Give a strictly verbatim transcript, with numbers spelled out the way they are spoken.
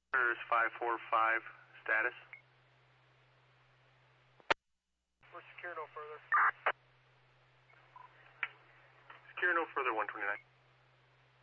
There's five four five, status. We're secure no further. Secure no further, one twenty-nine.